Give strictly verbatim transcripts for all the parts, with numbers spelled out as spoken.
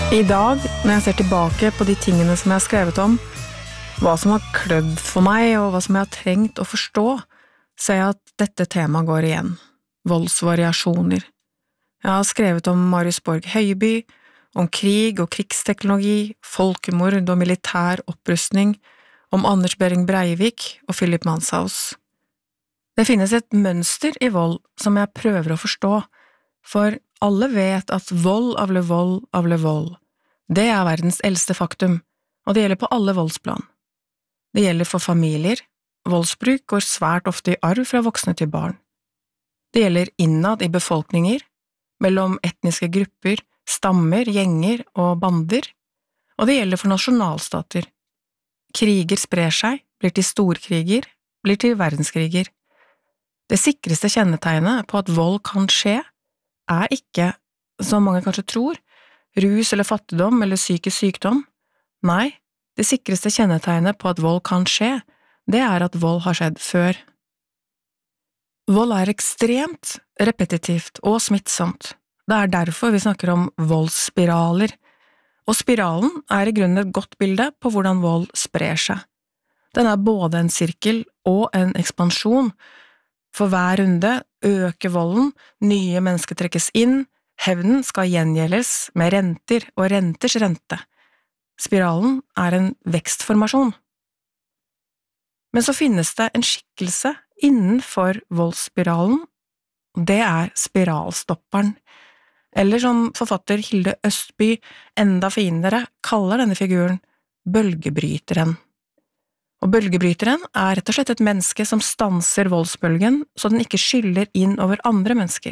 I dag, når jeg ser tilbake på de tingene som jeg har skrevet om, hva som har klødd for meg og hva som jeg har trengt å forstå, ser jeg at dette temaet går igjen. Voldsvariasjoner. Jeg har skrevet om Marius Borg Høiby, om krig og krigsteknologi, folkemord og militær opprustning, om Anders Behring Breivik og Philip Manshaus. Det finnes et mønster i vold som jeg prøver å forstå, for alle vet at vold avler vold avler vold. Det er verdens eldste faktum, og det gjelder på alle voldsplan. Det gjelder for familier. Voldsbruk går svært ofte i arv fra voksne til barn. Det gjelder innad i befolkninger, mellom etniske grupper, stammer, gjenger og bander, og det gjelder for nasjonalstater. Kriger sprer seg, blir til storkriger, blir til verdenskriger. Det sikreste kjennetegnet på at vold kan skje, er ikke, som mange kanskje tror, rus eller fattigdom eller psykisk sykdom. Nei, det sikreste kjennetegnet på at vold kan skje, det er at vold har skjedd før. Vold er ekstremt repetitivt og smittsomt. Det er derfor vi snakker om voldsspiraler, og spiralen er i grunnen et godt bilde på hvordan vold sprer seg. Den er både en sirkel og en ekspansjon. For hver runde øker volden, nye mennesker trekkes inn, hevnen skal gjengjeldes med renter og renters rente. Spiralen er en vekstformasjon. Men så finnes det en skikkelse innenfor voldsspiralen, og det er spiralstopperen. Eller som forfatter Hilde Østby enda finere kaller denne figuren bølgebryteren. Og bølgebryteren er rett og slett et menneske som stanser voldsbølgen så den ikke skyller inn over andre mennesker.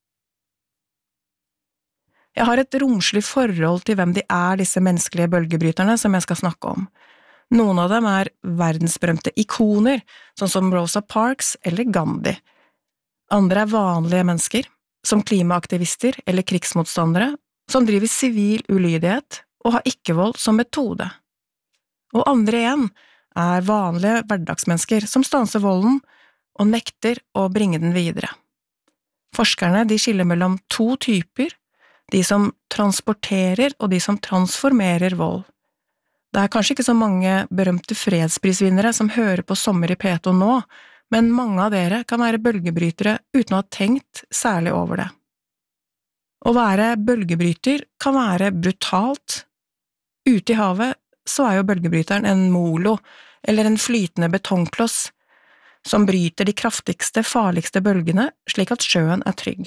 Jeg har et romslig forhold til hvem de er, disse menneskelige bølgebryterne som jeg skal snakke om. Noen av dem er verdensberømte ikoner, sånn som Rosa Parks eller Gandhi. Andre er vanlige mennesker, som klimaaktivister eller krigsmotstandere, som driver sivil ulydighet og har ikke-vold som metode. Og andre igjen er vanlige hverdagsmennesker som stanser volden og nekter å bringe den videre. Forskerne de skiller mellom to typer, de som transporterer og de som transformerer vold. Det er kanskje ikke så mange berømte fredsprisvinnere som hører på Sommer i P to nå, men mange av dere kan være bølgebrytere uten å ha tenkt særlig over det. Å være bølgebryter kan være brutalt. Ute i havet så er jo bølgebryteren en molo, eller en flytende betongkloss, som bryter de kraftigste, farligste bølgene slik at sjøen er trygg.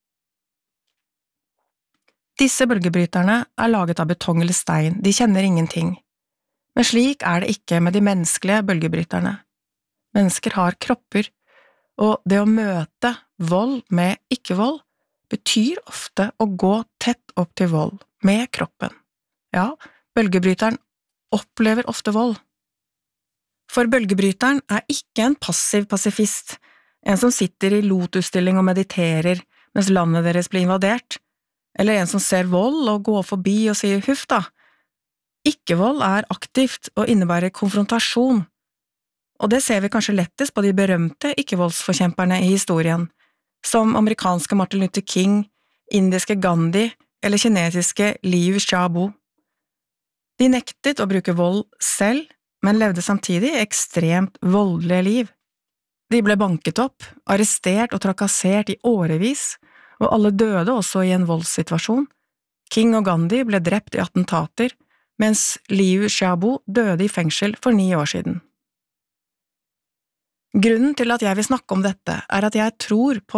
Disse bølgebryterne er laget av betong eller stein, de kjenner ingenting. Men slik er det ikke med de menneskelige bølgebryterne. Mennesker har kropper, og det å møte vold med ikke-vold betyr ofte å gå tett opp til vold med kroppen. Ja, bølgebryteren opplever ofte vold. For bølgebryteren er ikke en passiv pasifist, en som sitter i lotusstilling og mediterer mens landet deres blir invadert, eller en som ser vold og går forbi og sier huff da. Ikke-vold er aktivt og innebærer konfrontasjon, og det ser vi kanskje lettest på de berømte ikke-voldsforkjemperne i historien, som amerikanske Martin Luther King, indiske Gandhi eller kinesiske Liu Xiaobo. De nektet å bruke vold selv, men levde samtidig ekstremt voldelige liv. De ble banket opp, arrestert og trakassert i årevis, og alle døde også i en voldssituasjon. King og Gandhi ble drept i attentater, mens Liu Xiaobo døde i fengsel for ni år siden. Grunnen til at jeg vil snakke om dette er at jeg tror på